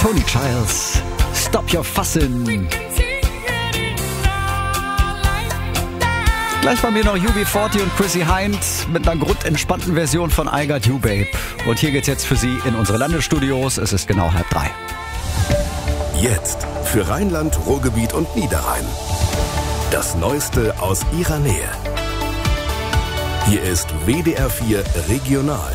Tony Childs, Stop Your Fussin'. Gleich bei mir noch UB40 und Chrissy Hind mit einer grundentspannten Version von I Got You Babe. Und hier geht's jetzt für Sie in unsere Landesstudios. Es ist genau 2:30. Jetzt für Rheinland, Ruhrgebiet und Niederrhein. Das Neueste aus Ihrer Nähe. Hier ist WDR 4 Regional.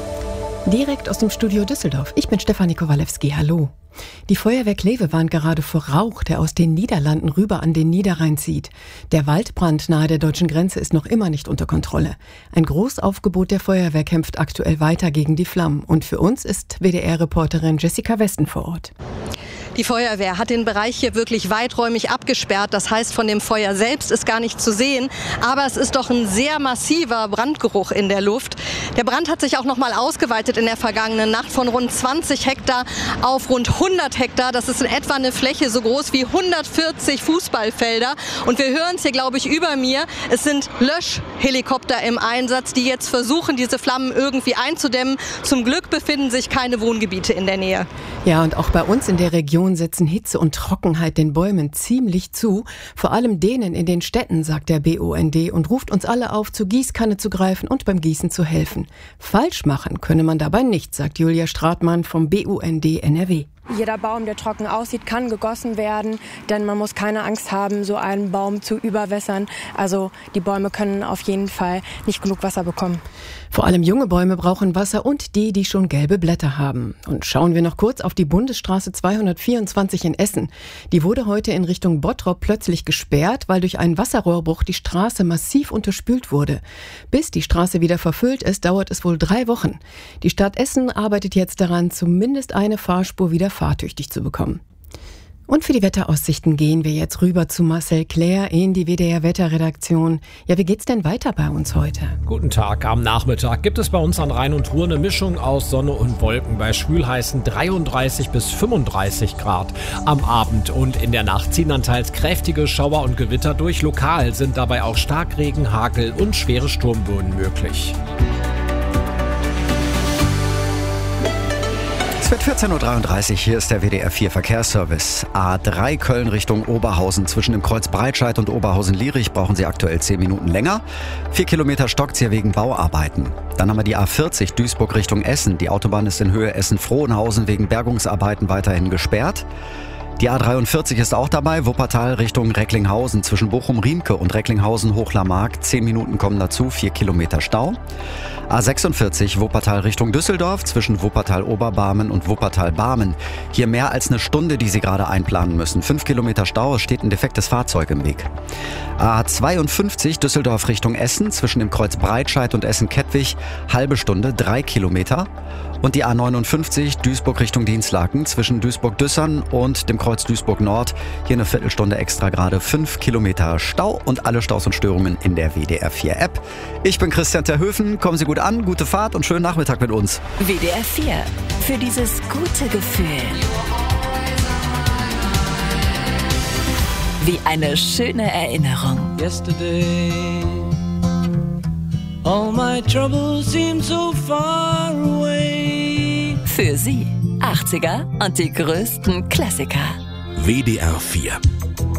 Direkt aus dem Studio Düsseldorf. Ich bin Stefanie Kowalewski. Hallo. Die Feuerwehr Kleve warnt gerade vor Rauch, der aus den Niederlanden rüber an den Niederrhein zieht. Der Waldbrand nahe der deutschen Grenze ist noch immer nicht unter Kontrolle. Ein Großaufgebot der Feuerwehr kämpft aktuell weiter gegen die Flammen. Und für uns ist WDR-Reporterin Jessica Westen vor Ort. Die Feuerwehr hat den Bereich hier wirklich weiträumig abgesperrt. Das heißt, von dem Feuer selbst ist gar nicht zu sehen. Aber es ist doch ein sehr massiver Brandgeruch in der Luft. Der Brand hat sich auch noch mal ausgeweitet in der vergangenen Nacht von rund 20 Hektar auf rund 100 Hektar. Das ist in etwa eine Fläche so groß wie 140 Fußballfelder. Und wir hören es hier, glaube ich, über mir. Es sind Löschhelikopter im Einsatz, die jetzt versuchen, diese Flammen irgendwie einzudämmen. Zum Glück befinden sich keine Wohngebiete in der Nähe. Ja, und auch bei uns in der Region setzen Hitze und Trockenheit den Bäumen ziemlich zu. Vor allem denen in den Städten, sagt der BUND und ruft uns alle auf, zur Gießkanne zu greifen und beim Gießen zu helfen. Falsch machen könne man dabei nicht, sagt Julia Stratmann vom BUND NRW. Jeder Baum, der trocken aussieht, kann gegossen werden, denn man muss keine Angst haben, so einen Baum zu überwässern. Also die Bäume können auf jeden Fall nicht genug Wasser bekommen. Vor allem junge Bäume brauchen Wasser und die schon gelbe Blätter haben. Und schauen wir noch kurz auf die Bundesstraße 224 in Essen. Die wurde heute in Richtung Bottrop plötzlich gesperrt, weil durch einen Wasserrohrbruch die Straße massiv unterspült wurde. Bis die Straße wieder verfüllt ist, dauert es wohl 3 Wochen. Die Stadt Essen arbeitet jetzt daran, zumindest eine Fahrspur wieder fahrtüchtig zu bekommen. Und für die Wetteraussichten gehen wir jetzt rüber zu Marcel Claire in die WDR-Wetterredaktion. Ja, wie geht's denn weiter bei uns heute? Guten Tag. Am Nachmittag gibt es bei uns an Rhein und Ruhr eine Mischung aus Sonne und Wolken bei schwülheißen 33 bis 35 Grad. Am Abend und in der Nacht ziehen dann teils kräftige Schauer und Gewitter durch. Lokal sind dabei auch Starkregen, Hagel und schwere Sturmböen möglich. Es wird 14.33 Uhr, hier ist der WDR 4 Verkehrsservice. A3 Köln Richtung Oberhausen. Zwischen dem Kreuz Breitscheid und Oberhausen-Lierich brauchen Sie aktuell 10 Minuten länger. 4 Kilometer stockt's hier wegen Bauarbeiten. Dann haben wir die A40 Duisburg Richtung Essen. Die Autobahn ist in Höhe Essen-Frohnhausen wegen Bergungsarbeiten weiterhin gesperrt. Die A43 ist auch dabei, Wuppertal Richtung Recklinghausen. Zwischen Bochum-Riemke und Recklinghausen-Hochlarmark 10 Minuten kommen dazu, 4 Kilometer Stau. A46 Wuppertal Richtung Düsseldorf, zwischen Wuppertal-Oberbarmen und Wuppertal-Barmen. Hier mehr als eine Stunde, die Sie gerade einplanen müssen. 5 Kilometer Stau, es steht ein defektes Fahrzeug im Weg. A52 Düsseldorf Richtung Essen, zwischen dem Kreuz Breitscheid und Essen-Kettwig, halbe Stunde, 3 Kilometer. Und die A59 Duisburg Richtung Dinslaken, zwischen Duisburg-Düssern und dem Kreuz Duisburg-Nord. Hier eine Viertelstunde extra gerade, 5 Kilometer Stau und alle Staus und Störungen in der WDR 4 App. Ich bin Christian Terhöfen, kommen Sie gut an, gute Fahrt und schönen Nachmittag mit uns. WDR 4, für dieses gute Gefühl. Wie eine schöne Erinnerung. Yesterday, all my troubles seem so far away. Für Sie 80er und die größten Klassiker. WDR 4